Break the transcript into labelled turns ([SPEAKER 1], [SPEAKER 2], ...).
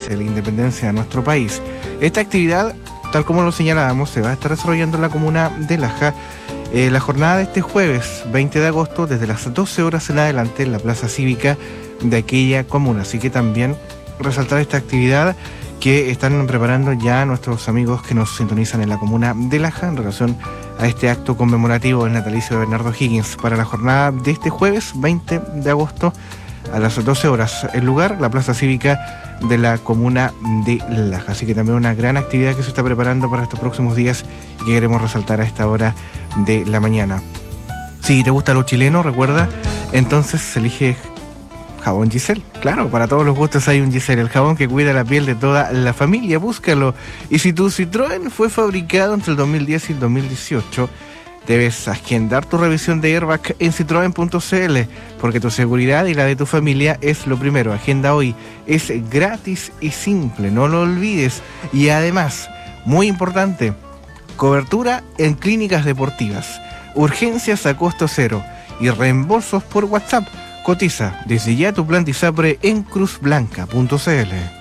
[SPEAKER 1] de la independencia de nuestro país. Esta actividad, tal como lo señalábamos, se va a estar desarrollando en la comuna de Laja. La jornada de este jueves 20 de agosto, desde las 12 horas en adelante, en la plaza cívica de aquella comuna. Así que también resaltar esta actividad que están preparando ya nuestros amigos que nos sintonizan en la comuna de Laja en relación a este acto conmemorativo del natalicio de Bernardo Higgins para la jornada de este jueves 20 de agosto a las 12 horas. El lugar, la plaza cívica de la comuna de Laja. Así que también una gran actividad que se está preparando para estos próximos días y que queremos resaltar a esta hora de la mañana. Si te gusta lo chileno, recuerda, entonces elige jabón Giselle. Claro, para todos los gustos hay un Giselle, el jabón que cuida la piel de toda la familia. Búscalo. Y si tu Citroën fue fabricado entre el 2010 y el 2018, debes agendar tu revisión de airbag en citroen.cl, porque tu seguridad y la de tu familia es lo primero. Agenda hoy. Es gratis y simple, no lo olvides. Y además, muy importante, cobertura en clínicas deportivas, urgencias a costo cero y reembolsos por WhatsApp. Cotiza desde ya tu plan de ISAPRE en cruzblanca.cl.